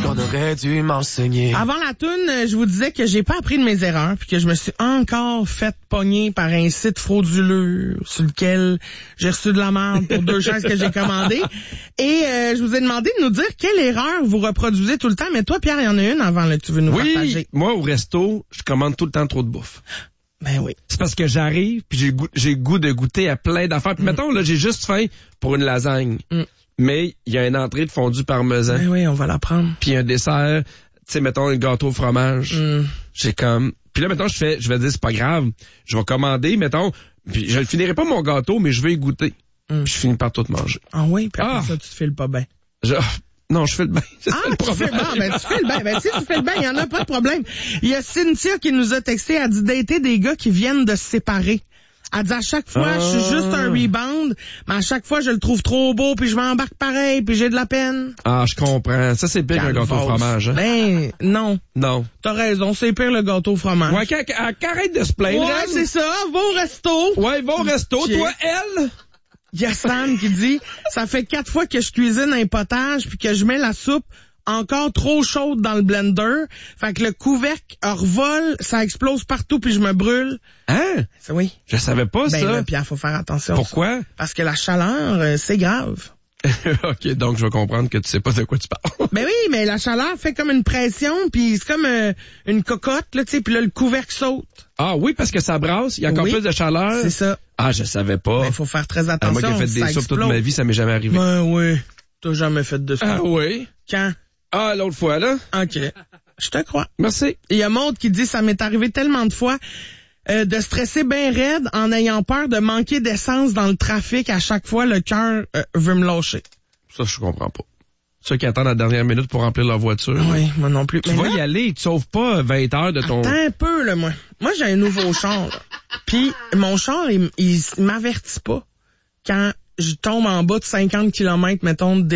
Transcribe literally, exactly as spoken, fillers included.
qu'on aurait dû m'enseigner. Avant la toune, je vous disais que j'ai pas appris de mes erreurs puis que je me suis encore fait pogner par un site frauduleux sur lequel j'ai reçu de la merde pour deux chaises que j'ai commandées. Et euh, je vous ai demandé de nous dire quelle erreur vous reproduisez tout le temps. Mais toi, Pierre, il y en a une avant là, que tu veux nous oui, partager. Oui, moi, au resto, je commande tout le temps trop de bouffe. Ben oui. C'est parce que j'arrive, puis j'ai goût, j'ai goût de goûter à plein d'affaires. Puis mm. mettons, là, j'ai juste faim pour une lasagne. Mm. Mais il y a une entrée de fondue parmesan. Ben oui, on va la prendre. Puis un dessert, tu sais, mettons, un gâteau au fromage. Mm. J'ai comme... Puis là, mettons, je fais, je vais dire, c'est pas grave. Je vais commander, mettons, puis je ne finirai pas mon gâteau, mais je vais y goûter. Mm. Puis je finis par tout manger. Ah oui, puis après ah. ça, tu te files pas bien. Je... Non, je fais le bain. Ah, tu fais le bain. Ben, tu fais le bain. Ben, si tu fais le bain, il y en a pas de problème. Il y a Cynthia qui nous a texté, elle dit dater des gars qui viennent de se séparer. Elle dit à chaque fois, ah. je suis juste un rebound, mais à chaque fois, je le trouve trop beau, puis je m'embarque pareil, puis j'ai de la peine. Ah, je comprends. Ça, c'est pire qu'un gâteau au fromage. Hein? Ben, non. Non. T'as raison, c'est pire le gâteau au fromage. Ouais, qu'arrête de se plaindre. Ouais, c'est ça. Va au resto. Ouais, va au resto. Tiens. Toi, elle... Il y a Sam qui dit, ça fait quatre fois que je cuisine un potage puis que je mets la soupe encore trop chaude dans le blender. Fait que le couvercle revole, ça explose partout puis je me brûle. Hein? Oui. Je savais pas ben ça. Là, Pierre, faut faire attention. Pourquoi? Parce que la chaleur, euh, c'est grave. OK, donc je vais comprendre que tu sais pas de quoi tu parles. Ben oui, mais la chaleur fait comme une pression, puis c'est comme euh, une cocotte, là, tu sais, puis là, le couvercle saute. Ah oui, parce que ça brasse, il y a encore oui, plus de chaleur. C'est ça. Ah, je savais pas. Ben, faut faire très attention. Ah, moi qui ai fait des soupes toute ma vie, ça m'est jamais arrivé. Ben oui, t'as jamais fait de soupe. Ah oui? Quand? Ah, l'autre fois, là. OK. Je te crois. Merci. Il y a Maud qui dit, ça m'est arrivé tellement de fois euh, de stresser bien raide en ayant peur de manquer d'essence dans le trafic. À chaque fois, le cœur euh, veut me lâcher. Ça, je comprends pas. Ceux qui attendent la dernière minute pour remplir leur voiture. Oui, moi non plus. Tu mais vas là, y aller, tu sauves pas vingt heures de ton... Attends un peu, là, moi. Moi, j'ai un nouveau char, là. Puis, mon char, il, il m'avertit pas quand je tombe en bas de cinquante kilomètres, mettons, de